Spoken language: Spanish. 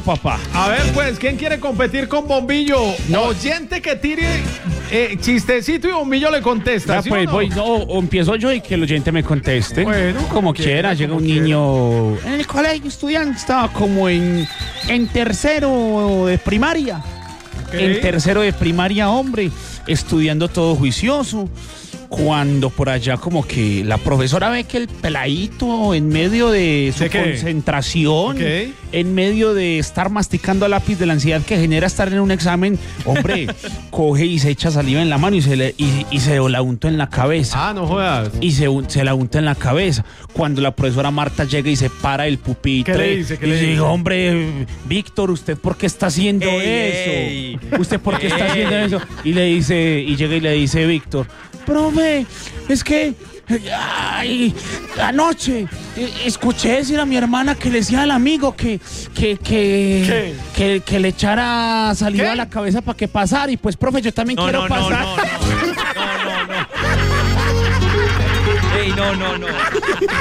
papá. A ver, pues, ¿quién quiere competir con Bombillo? No. Oyente que tire chistecito y Bombillo le contesta. Ya, ¿sí pues o no? voy, no, o empiezo yo y que el oyente me conteste. Bueno, como quiera, llega como un quiera. niño en el colegio estudiante, estaba como en tercero de primaria. Ok. En tercero de primaria, hombre, estudiando todo juicioso. Cuando por allá como que la profesora ve que el peladito en medio de su ¿De qué? concentración, Ok. en medio de estar masticando a lápiz de la ansiedad que genera estar en un examen, hombre, coge y se echa saliva en la mano y se la unta en la cabeza. Ah, no jodas. Y se la unta en la cabeza. Cuando la profesora Marta llega y se para el pupitre. ¿Qué le dice? ¿Qué y le dice, dice? hombre, Víctor, ¿usted por qué está haciendo eso? ¿Usted por qué está haciendo eso? Y llega y le dice Víctor, profe, es que ay, anoche escuché decir a mi hermana que le decía al amigo que le echara saliva ¿Qué? a la cabeza para que pasara. Y pues, profe, yo también quiero pasar. Ey, no.